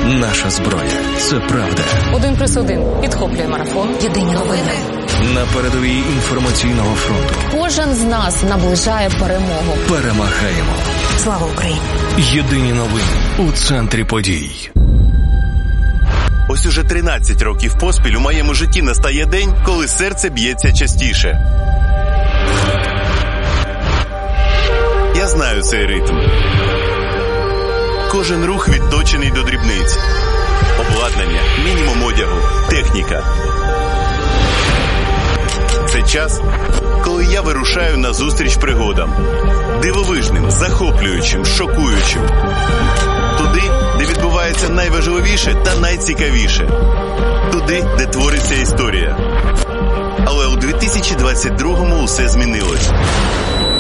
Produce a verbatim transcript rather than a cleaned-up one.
Наша зброя – це правда. Один плюс один. Підхоплює марафон. Єдині новини. На передовій інформаційного фронту. Кожен з нас наближає перемогу. Перемагаємо. Слава Україні! Єдині новини у центрі подій. Ось уже тринадцять років поспіль у моєму житті настає день, коли серце б'ється частіше. Я знаю цей ритм. Кожен рух відточений до дрібниць. Обладнання, мінімум одягу, техніка. Це час, коли я вирушаю на зустріч пригодам. Дивовижним, захоплюючим, шокуючим. Туди, де відбувається найважливіше та найцікавіше. Туди, де твориться історія. Але у дві тисячі двадцять другому усе змінилось.